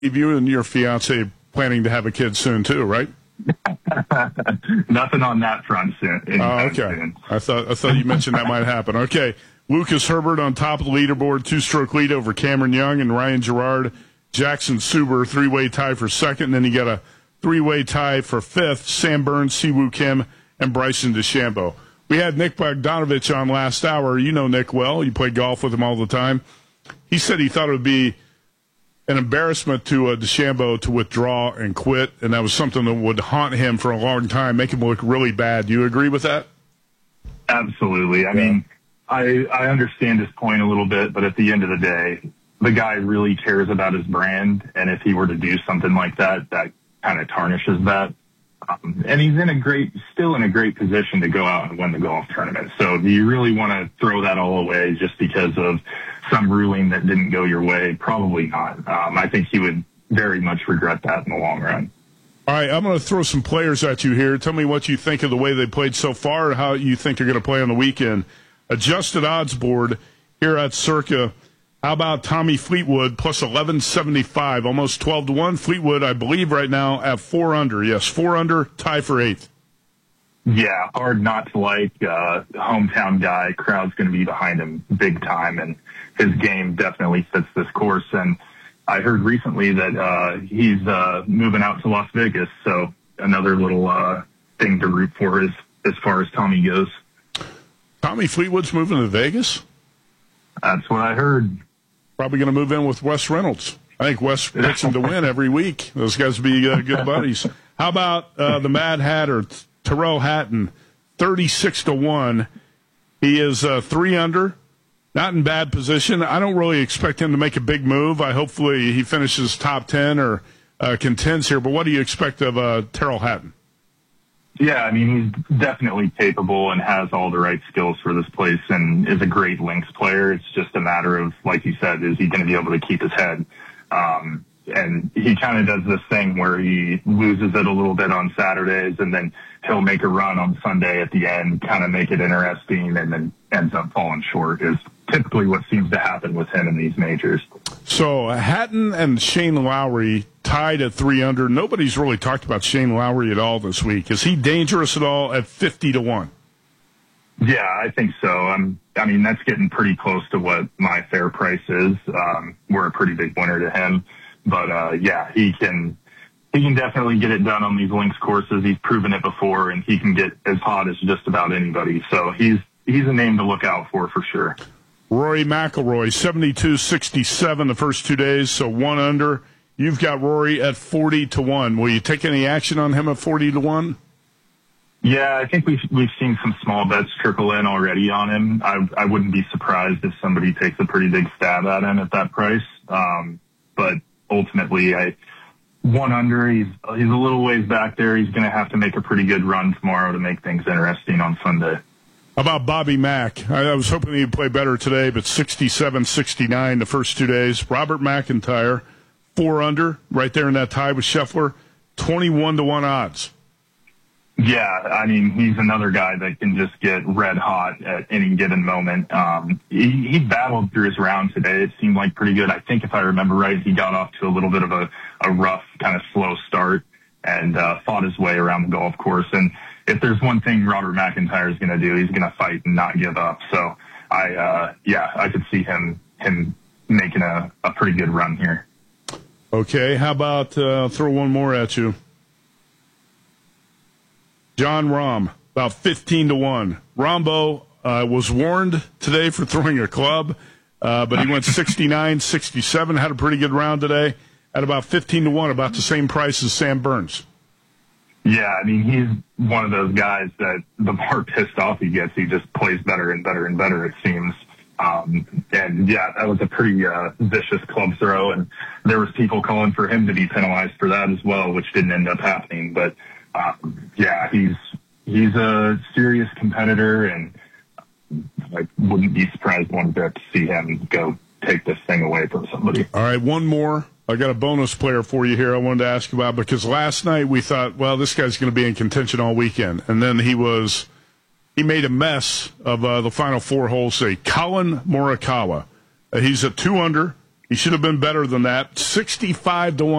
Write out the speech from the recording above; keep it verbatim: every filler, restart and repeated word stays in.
You and your fiance planning to have a kid soon too, right? Nothing on that front soon. Oh, okay. Soon. I thought I thought you mentioned that might happen. Okay, Lucas Herbert on top of the leaderboard, two-stroke lead over Cameron Young and Ryan Gerard. Jackson Suber, three-way tie for second. And then you got a three-way tie for fifth, Sam Burns, Siwoo Kim, and Bryson DeChambeau. We had Nick Bogdanovich on last hour. You know Nick well. You play golf with him all the time. He said he thought it would be an embarrassment to uh, DeChambeau to withdraw and quit, and that was something that would haunt him for a long time, make him look really bad. Do you agree with that? Absolutely. I yeah. mean, I, I understand his point a little bit, but at the end of the day, the guy really cares about his brand, and if he were to do something like that, that kind of tarnishes that. Um, and he's in a great, still in a great position to go out and win the golf tournament. So do you really want to throw that all away just because of some ruling that didn't go your way? Probably not. Um, I think he would very much regret that in the long run. All right, I'm going to throw some players at you here. Tell me what you think of the way they played so far, or how you think they're going to play on the weekend. Adjusted odds board here at Circa. How about Tommy Fleetwood, plus eleven seventy-five, almost twelve to one. Fleetwood, I believe, right now at four under. Yes, four under, tie for eighth. Yeah, hard not to like. Uh, hometown guy, crowd's going to be behind him big time, and his game definitely fits this course. And I heard recently that uh, he's uh, moving out to Las Vegas, so another little uh, thing to root for as, as far as Tommy goes. Tommy Fleetwood's moving to Vegas? That's what I heard. Probably going to move in with Wes Reynolds. I think Wes picks him to win every week. Those guys will be uh, good buddies. How about uh, the Mad Hatter, Tyrrell Hatton, thirty-six to one. He is uh, three under, not in bad position. I don't really expect him to make a big move. I hopefully he finishes top ten or uh, contends here. But what do you expect of uh, Tyrrell Hatton? Yeah, I mean, he's definitely capable and has all the right skills for this place and is a great links player. It's just a matter of, like you said, is he going to be able to keep his head? Um, and he kind of does this thing where he loses it a little bit on Saturdays and then he'll make a run on Sunday at the end, kind of make it interesting, and then ends up falling short is typically what seems to happen with him in these majors. So Hatton and Shane Lowry tied at three under. Nobody's really talked about Shane Lowry at all this week. Is he dangerous at all at fifty to one? Yeah, I think so. Um, I mean, that's getting pretty close to what my fair price is. Um, we're a pretty big winner to him. But, uh, yeah, he can he can definitely get it done on these links courses. He's proven it before, and he can get as hot as just about anybody. So he's he's a name to look out for, for sure. Rory McIlroy, seventy-two sixty-seven the first two days, so one under. You've got Rory at forty to one. Will you take any action on him at forty to one? Yeah, I think we've, we've seen some small bets trickle in already on him. I, I wouldn't be surprised if somebody takes a pretty big stab at him at that price. Um, but ultimately, I, one under, he's, he's a little ways back there. He's going to have to make a pretty good run tomorrow to make things interesting on Sunday. How about Bobby Mack? I, I was hoping he'd play better today, but sixty-seven sixty-nine the first two days. Robert McIntyre, four under, right there in that tie with Scheffler, twenty-one to one odds. Yeah, I mean, he's another guy that can just get red hot at any given moment. Um, he, he battled through his round today. It seemed like pretty good. I think if I remember right, he got off to a little bit of a, a rough, kind of slow start and uh, fought his way around the golf course. And if there's one thing Robert McIntyre is going to do, he's going to fight and not give up. So, I uh, yeah, I could see him him making a, a pretty good run here. Okay, how about uh, throw one more at you? John Rahm, about fifteen to one. Rombo uh, was warned today for throwing a club, uh, but he went sixty-nine sixty-seven, had a pretty good round today, at about fifteen to one, about the same price as Sam Burns. Yeah, I mean, he's one of those guys that the more pissed off he gets, he just plays better and better and better, it seems. Um, and, yeah, that was a pretty uh, vicious club throw, and there was people calling for him to be penalized for that as well, which didn't end up happening. But, um, yeah, he's he's a serious competitor, and I wouldn't be surprised one bit to see him go take this thing away from somebody. All right, one more. I got a bonus player for you here I wanted to ask about, because last night we thought, well, this guy's going to be in contention all weekend. And then he was, he made a mess of uh, the final four holes today. Colin Morikawa. Uh, he's a two under. He should have been better than that. sixty-five to one.